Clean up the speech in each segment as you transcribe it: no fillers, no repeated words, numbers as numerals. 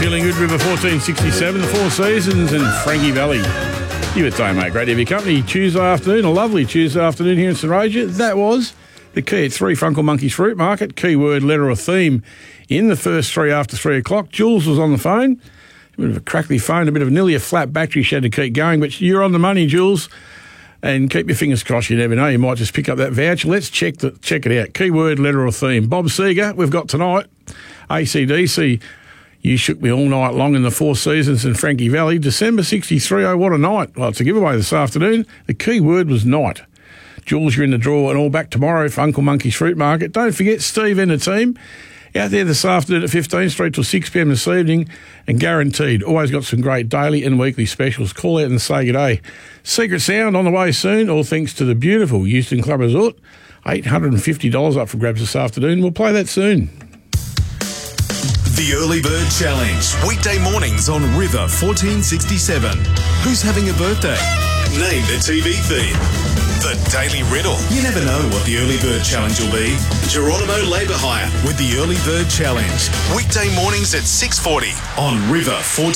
Feeling Good, River 1467, the Four Seasons and Frankie Valley. You were time, mate. Great to have your company Tuesday afternoon, a lovely Tuesday afternoon here in St. Roger. That was the key at 3 Funkle Monkeys Fruit Market. Keyword, letter or theme in the first three after 3 o'clock. Jules was on the phone. A bit of a crackly phone, a bit of nearly a flat battery. She had to keep going, but you're on the money, Jules. And keep your fingers crossed. You never know. You might just pick up that voucher. Let's check it out. Keyword, letter or theme. Bob Seger, we've got tonight. AC/DC, You Shook Me All Night Long in the Four Seasons and Frankie Valley. December 63. Oh, what a night. Well, it's a giveaway this afternoon. The key word was night. Jules, you're in the draw and all back tomorrow for Uncle Monkey's Fruit Market. Don't forget Steve and the team out there this afternoon at 15th Street till 6 p.m. this evening, and guaranteed, always got some great daily and weekly specials. Call out and say good day. Secret Sound on the way soon, all thanks to the beautiful Euston Club Resort. $850 up for grabs this afternoon. We'll play that soon. The Early Bird Challenge, weekday mornings on River 1467. Who's having a birthday? Name the TV theme. The Daily Riddle. You never know what the Early Bird Challenge will be. Geronimo Labour Hire with the Early Bird Challenge. Weekday mornings at 6:40 on River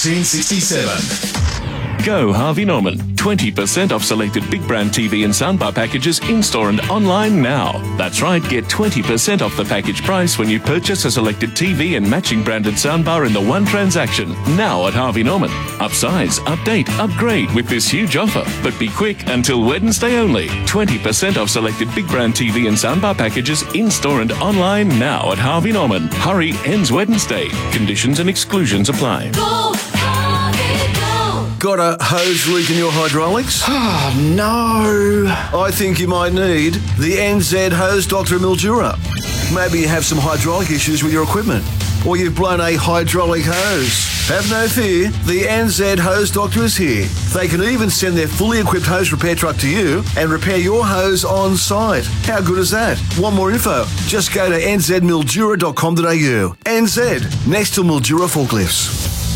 1467. Go Harvey Norman. 20% off selected big brand TV and soundbar packages in-store and online now. That's right, get 20% off the package price when you purchase a selected TV and matching branded soundbar in the one transaction. Now at Harvey Norman. Upsize, update, upgrade with this huge offer. But be quick, until Wednesday only. 20% off selected big brand TV and soundbar packages in-store and online now at Harvey Norman. Hurry, ends Wednesday. Conditions and exclusions apply. Go, Harvey, go! Got a hose leak in your hydraulics? Oh, no. I think you might need the NZ Hose Doctor Mildura. Maybe you have some hydraulic issues with your equipment, or you've blown a hydraulic hose. Have no fear, the NZ Hose Doctor is here. They can even send their fully equipped hose repair truck to you and repair your hose on site. How good is that? Want more info? Just go to nzmildura.com.au. NZ, next to Mildura Forklifts.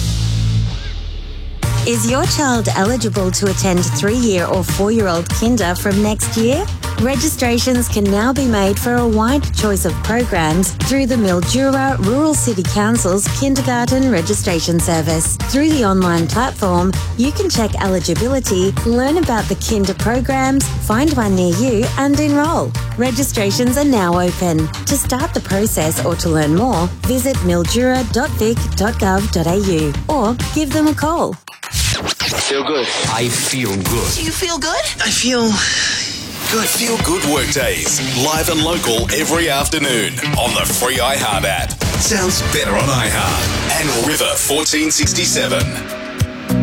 Is your child eligible to attend 3-year or 4-year-old kinder from next year? Registrations can now be made for a wide choice of programs through the Mildura Rural City Council's Kindergarten Registration Service. Through the online platform, you can check eligibility, learn about the kinder programs, find one near you and enrol. Registrations are now open. To start the process or to learn more, visit mildura.vic.gov.au or give them a call. Feel good. I feel good. Do you feel good? I feel good. Feel Good Workdays, live and local every afternoon on the free iHeart app. Sounds better on iHeart and River 1467.